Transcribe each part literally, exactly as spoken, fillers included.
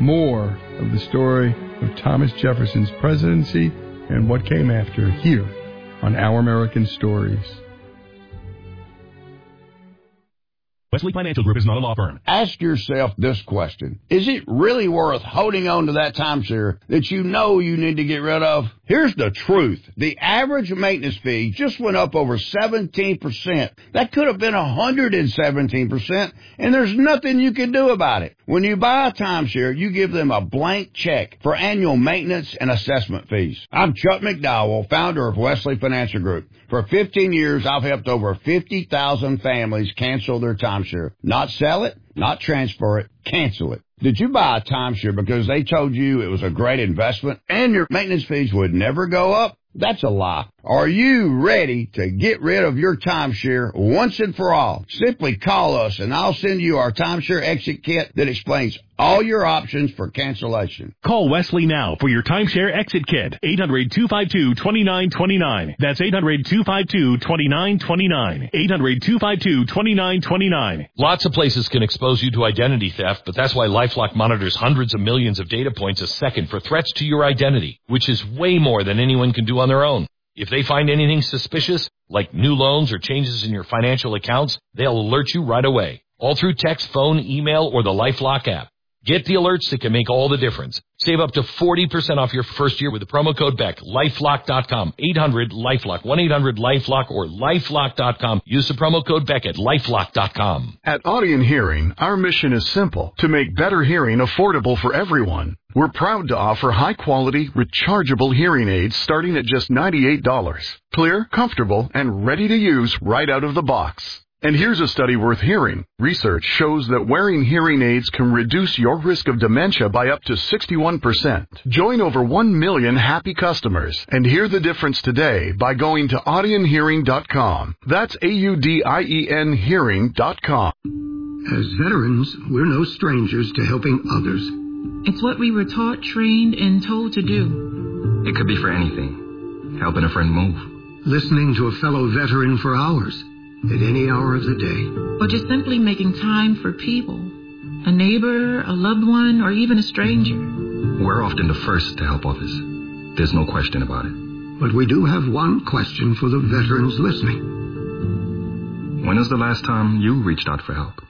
more of the story of Thomas Jefferson's presidency and what came after here on Our American Stories. Wesley Financial Group is not a law firm. Ask yourself this question. Is it really worth holding on to that timeshare that you know you need to get rid of? Here's the truth. The average maintenance fee just went up over seventeen percent. That could have been one hundred seventeen percent, and there's nothing you can do about it. When you buy a timeshare, you give them a blank check for annual maintenance and assessment fees. I'm Chuck McDowell, founder of Wesley Financial Group. For fifteen years, I've helped over fifty thousand families cancel their timeshare. Not sell it, not transfer it, cancel it. Did you buy a timeshare because they told you it was a great investment and your maintenance fees would never go up? That's a lie. Are you ready to get rid of your timeshare once and for all? Simply call us and I'll send you our timeshare exit kit that explains all your options for cancellation. Call Wesley now for your timeshare exit kit. eight hundred, two five two, two nine two nine. That's eight hundred, two five two, two nine two nine. eight hundred, two five two, two nine two nine. Lots of places can expose you to identity theft, but that's why LifeLock monitors hundreds of millions of data points a second for threats to your identity, which is way more than anyone can do on their own. If they find anything suspicious, like new loans or changes in your financial accounts, they'll alert you right away, all through text, phone, email, or the LifeLock app. Get the alerts that can make all the difference. Save up to forty percent off your first year with the promo code BECK. LifeLock dot com. eight hundred LifeLock. one eight hundred LifeLock or LifeLock dot com. Use the promo code BECK at LifeLock dot com. At Audion Hearing, our mission is simple: to make better hearing affordable for everyone. We're proud to offer high-quality, rechargeable hearing aids starting at just ninety-eight dollars. Clear, comfortable, and ready to use right out of the box. And here's a study worth hearing. Research shows that wearing hearing aids can reduce your risk of dementia by up to sixty-one percent. Join over one million happy customers and hear the difference today by going to audion hearing dot com. That's A U D I E N hearing dot com. As veterans, we're no strangers to helping others. It's what we were taught, trained, and told to do. It could be for anything. Helping a friend move. Listening to a fellow veteran for hours. At any hour of the day. Or just simply making time for people. A neighbor, a loved one, or even a stranger. We're often the first to help others. There's no question about it. But we do have one question for the veterans listening. When was the last time you reached out for help?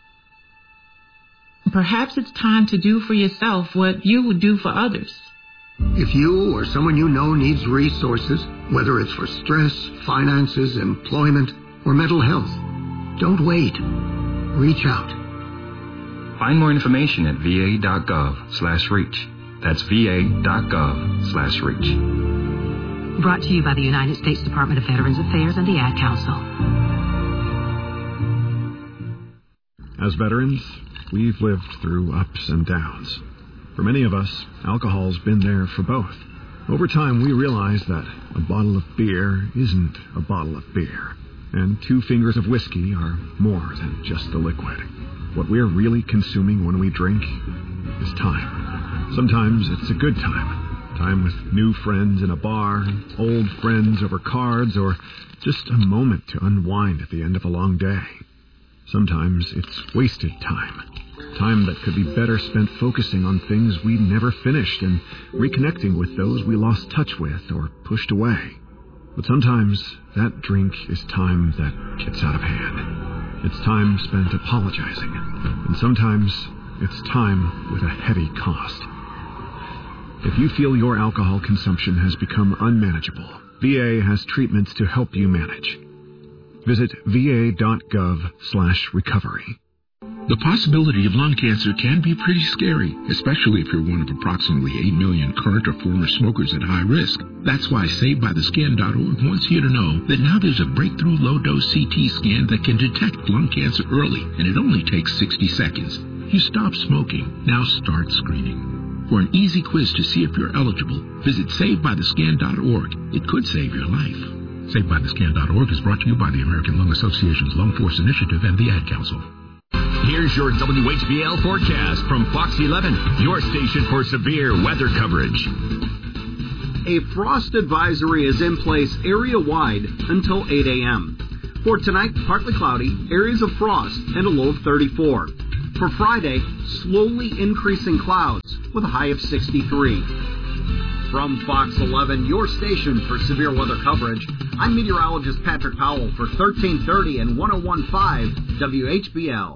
Perhaps it's time to do for yourself what you would do for others. If you or someone you know needs resources, whether it's for stress, finances, employment, or mental health, don't wait. Reach out. Find more information at V A dot gov slash reach. That's V A dot gov slash reach. Brought to you by the United States Department of Veterans Affairs and the Ad Council. As veterans, we've lived through ups and downs. For many of us, alcohol's been there for both. Over time, we realized that a bottle of beer isn't a bottle of beer. And two fingers of whiskey are more than just the liquid. What we're really consuming when we drink is time. Sometimes it's a good time. Time with new friends in a bar, old friends over cards, or just a moment to unwind at the end of a long day. Sometimes it's wasted time. Time that could be better spent focusing on things we never finished and reconnecting with those we lost touch with or pushed away. But sometimes that drink is time that gets out of hand. It's time spent apologizing. And sometimes it's time with a heavy cost. If you feel your alcohol consumption has become unmanageable, V A has treatments to help you manage. Visit V A dot gov slash recovery. The possibility of lung cancer can be pretty scary, especially if you're one of approximately eight million current or former smokers at high risk. That's why Saved By The Skin dot org wants you to know that now there's a breakthrough low-dose C T scan that can detect lung cancer early, and it only takes sixty seconds. You stop smoking, now start screening. For an easy quiz to see if you're eligible, visit Saved By The Skin dot org. It could save your life. Saved By The Skin dot org is brought to you by the American Lung Association's Lung Force Initiative and the Ad Council. Here's your W H B L forecast from Fox eleven, your station for severe weather coverage. A frost advisory is in place area-wide until eight a.m. For tonight, partly cloudy, areas of frost, and a low of thirty-four. For Friday, slowly increasing clouds with a high of sixty-three. From Fox eleven, your station for severe weather coverage, I'm meteorologist Patrick Powell for thirteen thirty and one oh one point five W H B L.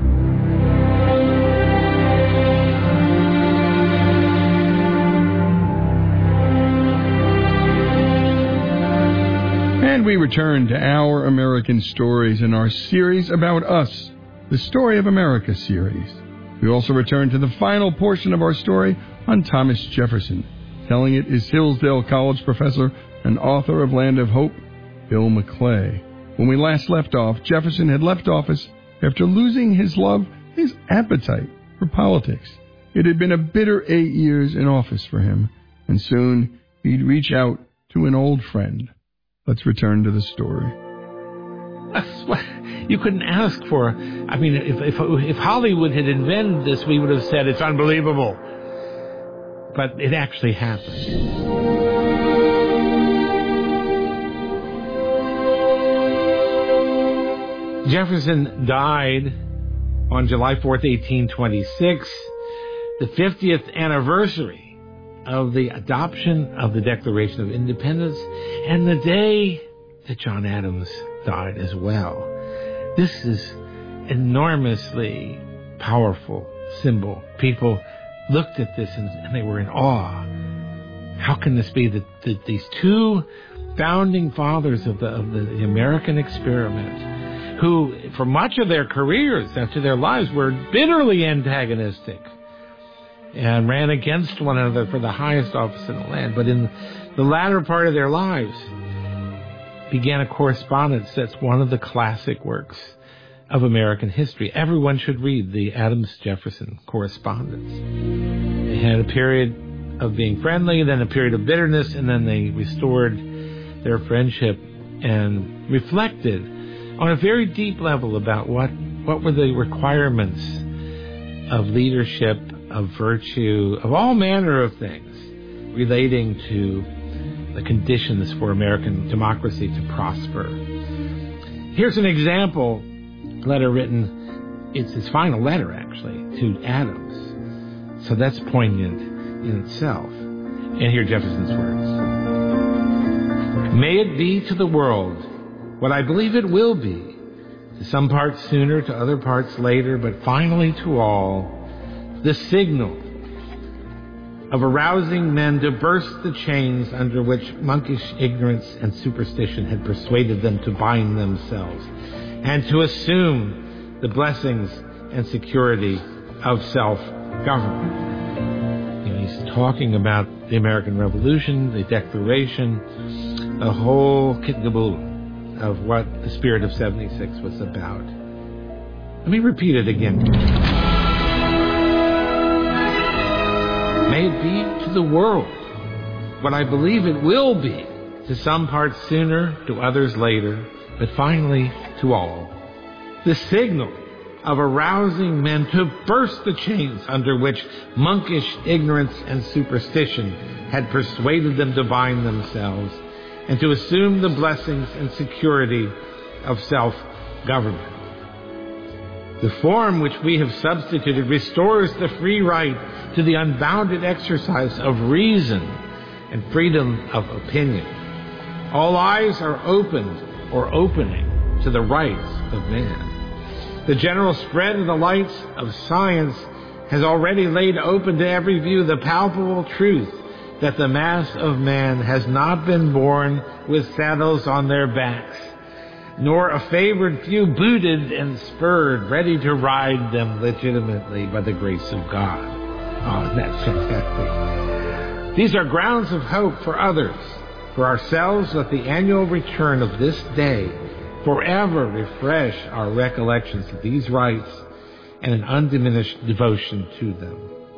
And we return to Our American Stories in our series about us, the Story of America series. We also return to the final portion of our story on Thomas Jefferson. Telling it is Hillsdale College professor and author of Land of Hope, Bill McClay. When we last left off, Jefferson had left office after losing his love, his appetite for politics. It had been a bitter eight years in office for him, and soon he'd reach out to an old friend. Let's return to the story. That's what you couldn't ask for. I mean, if, if if Hollywood had invented this, we would have said it's unbelievable. But it actually happened. Jefferson died on July fourth, eighteen twenty-six, the fiftieth anniversary of the adoption of the Declaration of Independence, and the day that John Adams died as well. This is enormously powerful symbol. People looked at this and, and they were in awe. How can this be that, that these two founding fathers of the, of the American experiment, who for much of their careers, after their lives, were bitterly antagonistic and ran against one another for the highest office in the land, but in the latter part of their lives began a correspondence that's one of the classic works of American history. Everyone should read the Adams-Jefferson correspondence. They had a period of being friendly, then a period of bitterness, and then they restored their friendship and reflected on a very deep level about what, what were the requirements of leadership, of virtue, of all manner of things relating to the conditions for American democracy to prosper. Here's an example letter written, it's his final letter actually, to Adams. So that's poignant in itself. And here are Jefferson's words. May it be to the world what I believe it will be, to some parts sooner, to other parts later, but finally to all, the signal of arousing men to burst the chains under which monkish ignorance and superstition had persuaded them to bind themselves, and to assume the blessings and security of self-government. You know, he's talking about the American Revolution, the Declaration, the whole kit and caboodle of what the spirit of seventy-six was about. Let me repeat it again. May it be to the world what I believe it will be, to some parts sooner, to others later, but finally to all, the signal of arousing men to burst the chains under which monkish ignorance and superstition had persuaded them to bind themselves, and to assume the blessings and security of self-government. The form which we have substituted restores the free right to the unbounded exercise of reason and freedom of opinion. All eyes are opened or opening to the rights of man. The general spread of the lights of science has already laid open to every view the palpable truth that the mass of man has not been born with saddles on their backs, nor a favored few booted and spurred, ready to ride them legitimately by the grace of God. Oh, that's fantastic. These are grounds of hope for others. For ourselves, let the annual return of this day forever refresh our recollections of these rights and an undiminished devotion to them.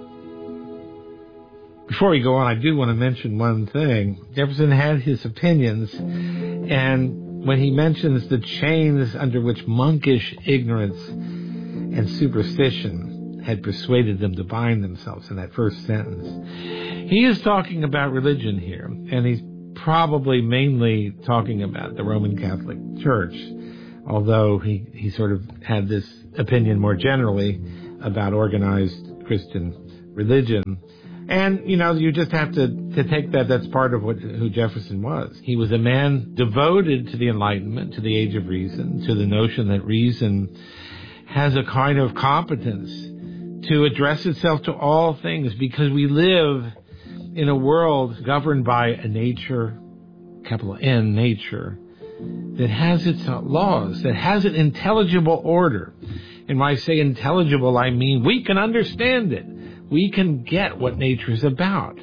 Before we go on, I do want to mention one thing. Jefferson had his opinions, and when he mentions the chains under which monkish ignorance and superstition had persuaded them to bind themselves in that first sentence, he is talking about religion here, and he's probably mainly talking about the Roman Catholic Church, although he, he sort of had this opinion more generally about organized Christian religion. And, you know, you just have to, to take that. That's part of what who Jefferson was. He was a man devoted to the Enlightenment, to the age of reason, to the notion that reason has a kind of competence to address itself to all things, because we live in a world governed by a nature, capital N, nature, that has its laws, that has an intelligible order. And when I say intelligible, I mean we can understand it. We can get what nature is about.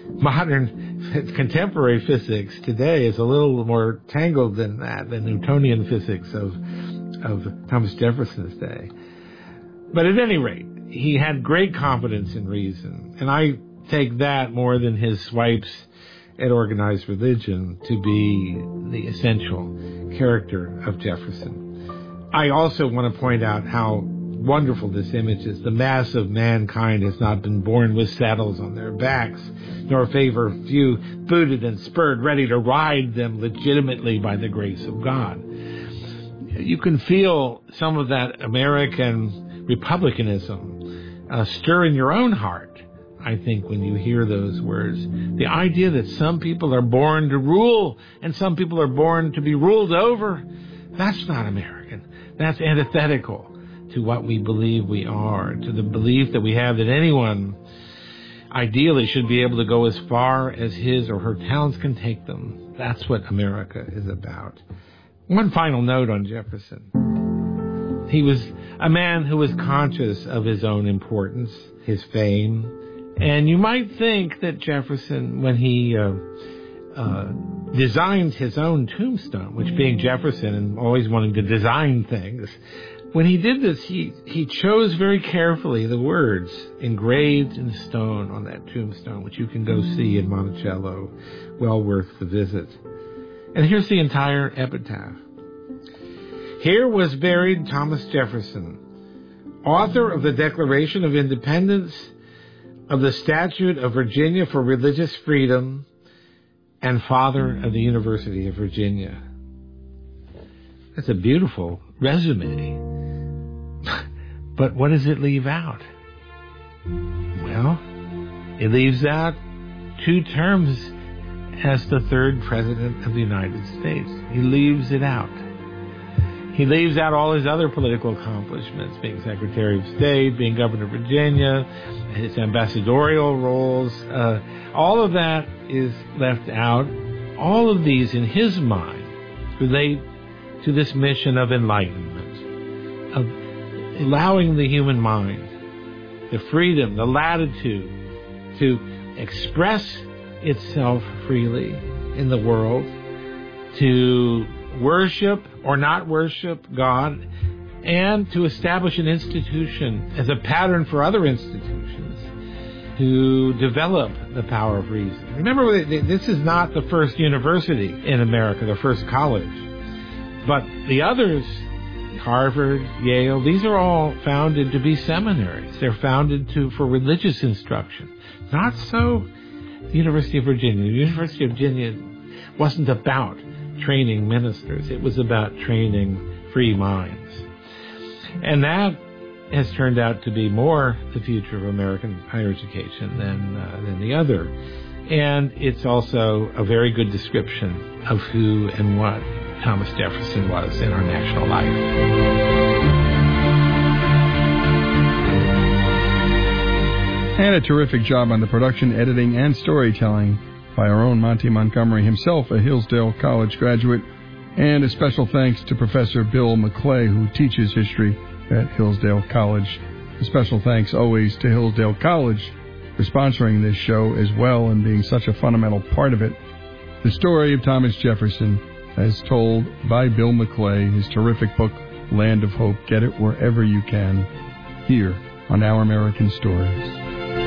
Modern contemporary physics today is a little more tangled than that, than Newtonian physics of of Thomas Jefferson's day. But at any rate, he had great confidence in reason. And I take that more than his swipes at organized religion to be the essential character of Jefferson. I also want to point out how wonderful this image is. The mass of mankind has not been born with saddles on their backs, nor favor few booted and spurred, ready to ride them legitimately by the grace of God. You can feel some of that American republicanism uh, stir in your own heart, I think, when you hear those words. The idea that some people are born to rule and some people are born to be ruled over, that's not American. That's antithetical to what we believe we are, to the belief that we have that anyone ideally should be able to go as far as his or her talents can take them. That's what America is about. One final note on Jefferson. He was a man who was conscious of his own importance, his fame. And you might think that Jefferson, when he uh, uh, designed his own tombstone, which being Jefferson and always wanting to design things, when he did this, he, he chose very carefully the words engraved in stone on that tombstone, which you can go see in Monticello, well worth the visit. And here's the entire epitaph. Here was buried Thomas Jefferson, author of the Declaration of Independence, of the Statute of Virginia for Religious Freedom, and father of the University of Virginia. That's a beautiful resume. But what does it leave out? Well, it leaves out two terms as the third president of the United States. He leaves it out. He leaves out all his other political accomplishments, being Secretary of State, being Governor of Virginia, his ambassadorial roles. Uh, all of that is left out. All of these, in his mind, relate to this mission of enlightenment, of allowing the human mind the freedom, the latitude to express itself freely in the world, to worship or not worship God, and to establish an institution as a pattern for other institutions to develop the power of reason. Remember, this is not the first university in America, the first college, but the others, Harvard, Yale, these are all founded to be seminaries. They're founded to for religious instruction. Not so the University of Virginia. The University of Virginia wasn't about training ministers. It was about training free minds. And that has turned out to be more the future of American higher education than uh, than the other. And it's also a very good description of who and what Thomas Jefferson was in our national life. And a terrific job on the production, editing, and storytelling by our own Monty Montgomery, himself a Hillsdale College graduate. And a special thanks to Professor Bill McClay, who teaches history at Hillsdale College. A special thanks always to Hillsdale College for sponsoring this show as well and being such a fundamental part of it. The story of Thomas Jefferson, as told by Bill McClay, his terrific book, Land of Hope. Get it wherever you can, here on Our American Stories.